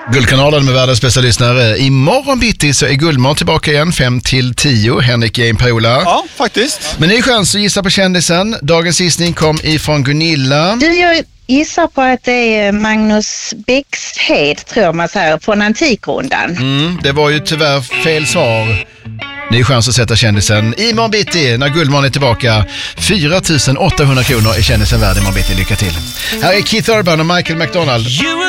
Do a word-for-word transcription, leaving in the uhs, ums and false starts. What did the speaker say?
Guldkanalen med världens bästa lyssnare. Imorgon bitti så är Guldmorgon tillbaka igen fem till tio. Henrik Game Paola. Ja, faktiskt. Men ny chans att gissa på kändisen. Dagens gissning kom ifrån Gunilla. Du, jag gissar på att det är Magnus Bäxhed, tror man säger, från Antikrundan. Mm, det var ju tyvärr fel svar. Ny chans att sätta kändisen imorgon bitti när Guldmorgon är tillbaka. fyra tusen åttahundra kronor är kändisen värd imorgon bitti. Lycka till. Här är Keith Urban och Michael McDonald.